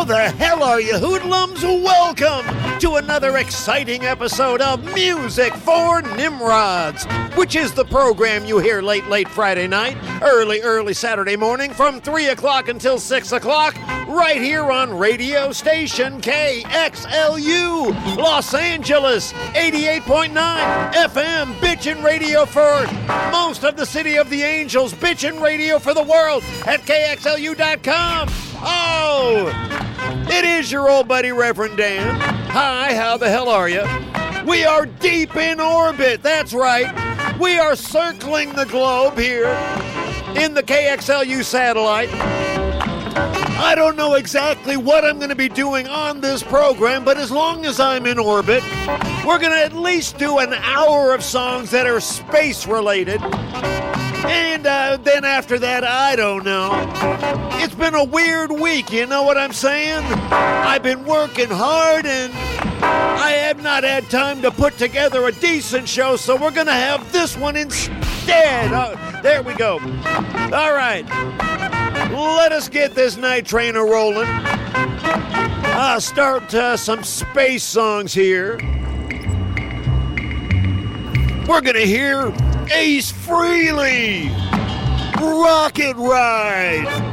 the hell are you, hoodlums? Welcome to another exciting episode of Music for Nimrods, which is the program you hear late Friday night, early Saturday morning from 3 o'clock until 6 o'clock, right here on radio station KXLU, Los Angeles, 88.9 FM, bitchin' radio for most of the City of the Angels, bitchin' radio for the world at KXLU.com. Oh, it is your old buddy Reverend Dan. Hi, how the hell are you? We are deep in orbit, that's right. We are circling the globe here in the KXLU satellite. I don't know exactly what I'm going to be doing on this program, but as long as I'm in orbit, we're going to at least do an hour of songs that are space-related. And then after that, I don't know. It's been a weird week, you know what I'm saying? I've been working hard and I have not had time to put together a decent show, so we're going to have this one instead. There we go. All right. Let us get this night train a-rolling. I'll start some space songs here. We're going to hear Ace Frehley, Rocket Ride.